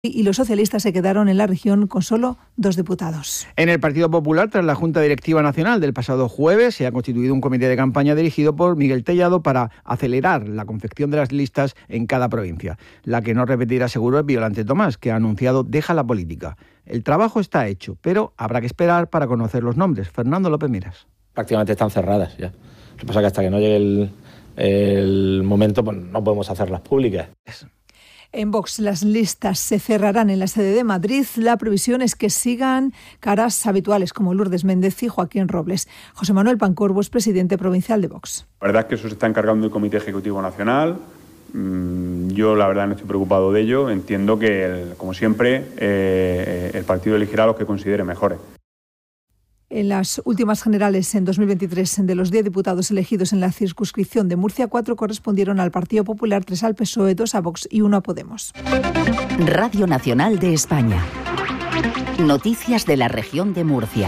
y los socialistas se quedaron en la región con solo 2 diputados. En el Partido Popular, tras la Junta Directiva Nacional del pasado jueves, se ha constituido un comité de campaña dirigido por Miguel Tellado para acelerar la confección de las listas en cada provincia. La que no repetirá seguro es Violante Tomás, que ha anunciado deja la política. El trabajo está hecho, pero habrá que esperar para conocer los nombres. Fernando López Miras. Prácticamente están cerradas ya. Lo que pasa es que hasta que no llegue el momento, pues no podemos hacerlas públicas. En Vox las listas se cerrarán en la sede de Madrid. La previsión es que sigan caras habituales como Lourdes Méndez y Joaquín Robles. José Manuel Pancorbo es presidente provincial de Vox. La verdad es que eso se está encargando el Comité Ejecutivo Nacional. Yo la verdad no estoy preocupado de ello. Entiendo que, como siempre, el partido elegirá a los que considere mejores. En las últimas generales en 2023, de los 10 diputados elegidos en la circunscripción de Murcia, 4 correspondieron al Partido Popular, 3 al PSOE, 2 a Vox y 1 a Podemos. Radio Nacional de España. Noticias de la región de Murcia.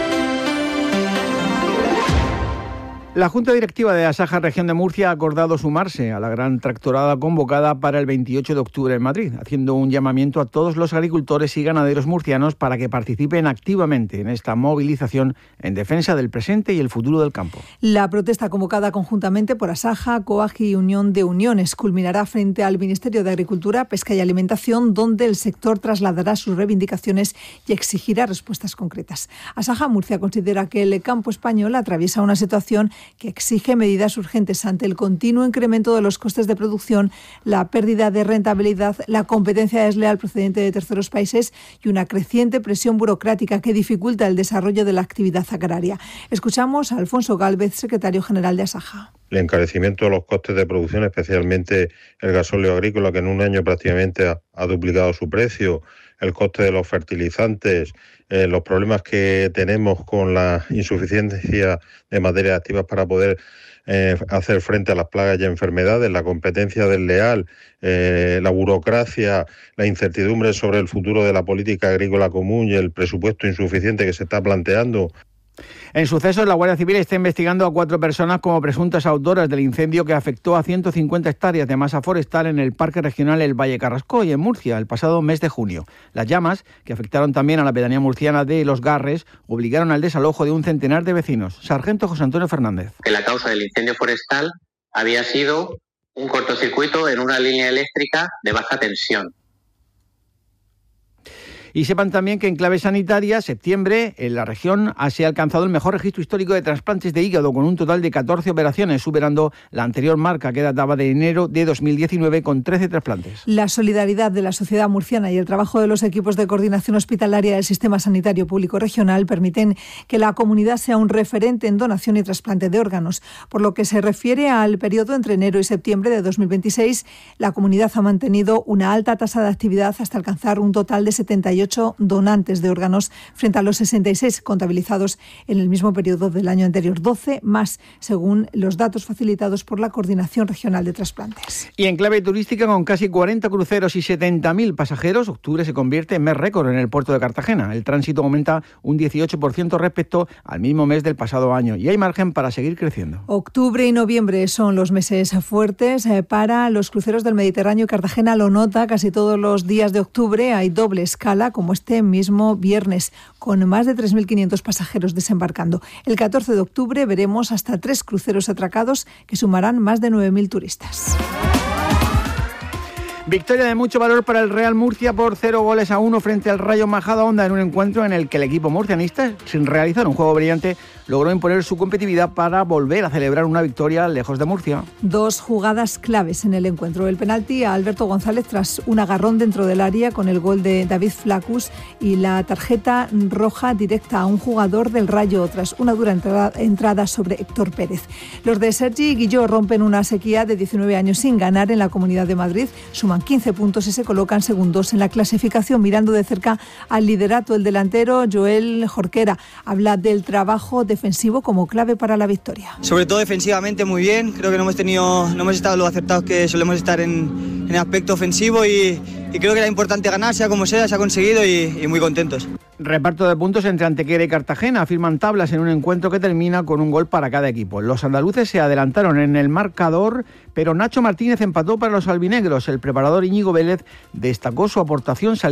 La Junta Directiva de Asaja Región de Murcia ha acordado sumarse a la gran tractorada convocada para el 28 de octubre en Madrid, haciendo un llamamiento a todos los agricultores y ganaderos murcianos para que participen activamente en esta movilización en defensa del presente y el futuro del campo. La protesta convocada conjuntamente por Asaja, COAG y Unión de Uniones culminará frente al Ministerio de Agricultura, Pesca y Alimentación, donde el sector trasladará sus reivindicaciones y exigirá respuestas concretas. Asaja Murcia considera que el campo español atraviesa una situación que exige medidas urgentes ante el continuo incremento de los costes de producción, la pérdida de rentabilidad, la competencia desleal procedente de terceros países y una creciente presión burocrática que dificulta el desarrollo de la actividad agraria. Escuchamos a Alfonso Gálvez, secretario general de Asaja. El encarecimiento de los costes de producción, especialmente el gasóleo agrícola, que en un año prácticamente ha duplicado su precio, el coste de los fertilizantes, los problemas que tenemos con la insuficiencia de materias activas para poder hacer frente a las plagas y enfermedades, la competencia desleal, la burocracia, la incertidumbre sobre el futuro de la política agrícola común y el presupuesto insuficiente que se está planteando. En sucesos, la Guardia Civil está investigando a 4 personas como presuntas autoras del incendio que afectó a 150 hectáreas de masa forestal en el Parque Regional El Valle Carrascoy, en Murcia, el pasado mes de junio. Las llamas, que afectaron también a la pedanía murciana de Los Garres, obligaron al desalojo de un centenar de vecinos. Sargento José Antonio Fernández. Que la causa del incendio forestal había sido un cortocircuito en una línea eléctrica de baja tensión. Y sepan también que en clave sanitaria, septiembre, en la región se ha alcanzado el mejor registro histórico de trasplantes de hígado, con un total de 14 operaciones, superando la anterior marca que databa de enero de 2019 con 13 trasplantes. La solidaridad de la sociedad murciana y el trabajo de los equipos de coordinación hospitalaria del Sistema Sanitario Público Regional permiten que la comunidad sea un referente en donación y trasplante de órganos. Por lo que se refiere al periodo entre enero y septiembre de 2026, la comunidad ha mantenido una alta tasa de actividad hasta alcanzar un total de 78 donantes de órganos frente a los 66 contabilizados en el mismo periodo del año anterior, 12 más, según los datos facilitados por la Coordinación Regional de Trasplantes. Y en clave turística, con casi 40 cruceros y 70.000 pasajeros, octubre se convierte en mes récord en el puerto de Cartagena. El tránsito aumenta un 18% respecto al mismo mes del pasado año y hay margen para seguir creciendo. Octubre y noviembre son los meses fuertes para los cruceros del Mediterráneo. Cartagena lo nota, casi todos los días de octubre hay doble escala, como este mismo viernes, con más de 3.500 pasajeros desembarcando. El 14 de octubre veremos hasta 3 cruceros atracados que sumarán más de 9.000 turistas. Victoria de mucho valor para el Real Murcia por 0-1 frente al Rayo Majadahonda en un encuentro en el que el equipo murcianista, sin realizar un juego brillante, logró imponer su competitividad para volver a celebrar una victoria lejos de Murcia. 2 jugadas claves en el encuentro. El penalti a Alberto González tras un agarrón dentro del área con el gol de David Flacus y la tarjeta roja directa a un jugador del Rayo tras una dura entrada sobre Héctor Pérez. Los de Sergi Guilló rompen una sequía de 19 años sin ganar en la Comunidad de Madrid. Suman 15 puntos y se colocan segundos en la clasificación, mirando de cerca al liderato. El delantero Joel Jorquera habla del trabajo defensivo como clave para la victoria. Sobre todo defensivamente muy bien, creo que no hemos estado lo acertados que solemos estar en el aspecto ofensivo y creo que era importante ganar, sea como sea, se ha conseguido y muy contentos. Reparto de puntos entre Antequera y Cartagena. Firman tablas en un encuentro que termina con un gol para cada equipo. Los andaluces se adelantaron en el marcador, pero Nacho Martínez empató para los albinegros. El preparador Íñigo Vélez destacó su aportación